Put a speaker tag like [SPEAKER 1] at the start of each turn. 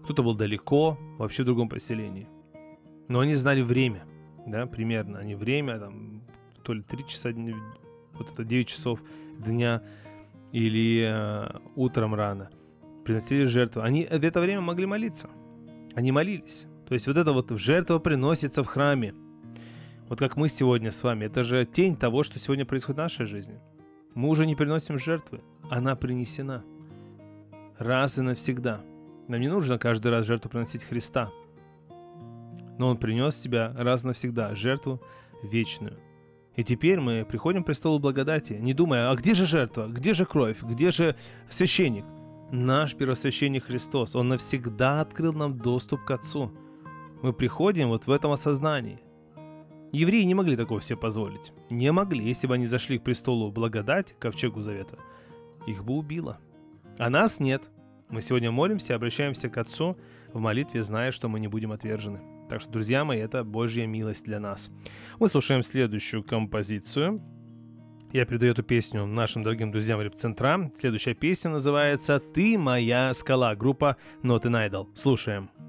[SPEAKER 1] кто-то был далеко, вообще в другом поселении. Но они знали время, да, примерно. Они время, там, то ли 3 часа, вот это 9 часов дня или утром рано. Приносили жертву. Они в это время могли молиться. Они молились. То есть вот это вот жертва приносится в храме. Вот как мы сегодня с вами. Это же тень того, что сегодня происходит в нашей жизни. Мы уже не приносим жертвы. Она принесена. Раз и навсегда. Нам не нужно каждый раз жертву приносить Христа. Но Он принес себя раз и навсегда. Жертву вечную. И теперь мы приходим к престолу благодати, не думая, а где же жертва, где же кровь, где же священник? Наш первосвященник Христос, Он навсегда открыл нам доступ к Отцу. Мы приходим вот в этом осознании. Евреи не могли такого себе позволить. Не могли, если бы они зашли к престолу благодати, к ковчегу завета, их бы убило. А нас нет. Мы сегодня молимся, обращаемся к Отцу в молитве, зная, что мы не будем отвержены. Так что, друзья мои, это Божья милость для нас. Мы слушаем следующую композицию. Я передаю эту песню нашим дорогим друзьям Репцентра. Следующая песня называется «Ты моя скала», группа Not an Idol. Слушаем.